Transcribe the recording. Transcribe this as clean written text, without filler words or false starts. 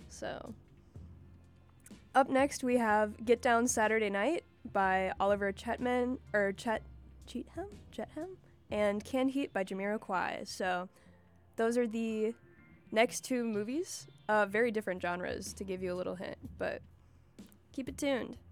So, up next we have Get Down Saturday Night by Oliver Chetham, and Canned Heat by Jamiroquai. So, those are the next two movies. Very different genres, to give you a little hint, but keep it tuned.